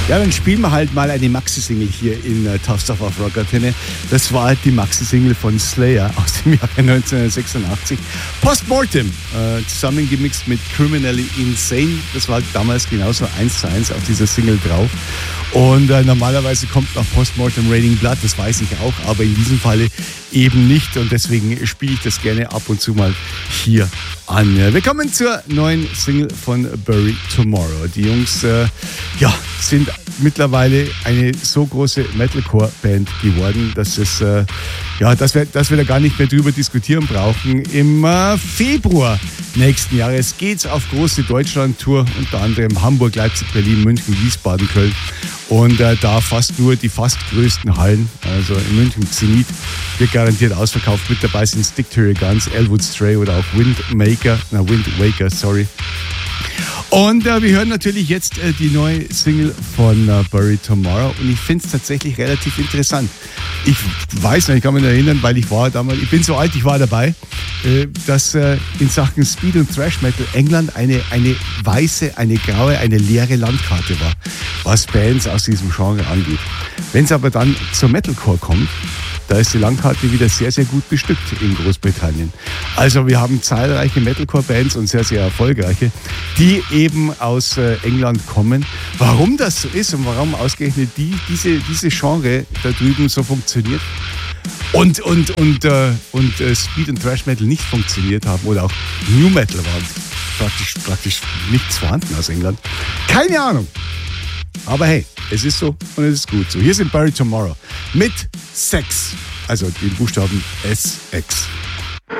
Ja, dann spielen wir halt mal eine Maxi-Single hier in Tough Stuff auf Rock Antenne. Das war halt die Maxi-Single von Slayer aus dem Jahre 1986. Postmortem, zusammengemixt mit Criminally Insane. Das war damals genauso 1:1 auf dieser Single drauf. Und normalerweise kommt nach Postmortem Raining Blood, das weiß ich auch, aber in diesem Falle eben nicht. Und deswegen spiele ich das gerne ab und zu mal hier an. Wir kommen zur neuen Single von Bury Tomorrow. Die Jungs sind mittlerweile eine so große Metalcore-Band geworden, dass wir da gar nicht mehr drüber diskutieren brauchen. Im Februar nächsten Jahres geht's auf große Deutschland-Tour, unter anderem Hamburg, Leipzig, Berlin, München, Wiesbaden, Köln. Und da fast nur die fast größten Hallen. Also in München Zenit wird garantiert ausverkauft. Mit dabei sind Stick to Your Guns, Elwood Stray oder auch Wind Waker, sorry. Und wir hören natürlich jetzt die neue Single von Bury Tomorrow und ich finde es tatsächlich relativ interessant. Ich weiß noch, ich kann mich erinnern, weil ich bin so alt, ich war dabei, dass in Sachen Speed und Thrash Metal England eine weiße, eine graue, eine leere Landkarte war, was Bands aus diesem Genre angeht. Wenn es aber dann zur Metalcore kommt, da ist die Landkarte wieder sehr, sehr gut bestückt in Großbritannien. Also wir haben zahlreiche Metalcore-Bands und sehr, sehr erfolgreiche, die eben aus England kommen. Warum das so ist und warum ausgerechnet diese Genre da drüben so funktioniert und Speed und Thrash Metal nicht funktioniert haben oder auch New Metal waren praktisch nichts vorhanden aus England. Keine Ahnung. Aber hey, es ist so und es ist gut so. Hier sind Bury Tomorrow mit Sex, also den Buchstaben SX.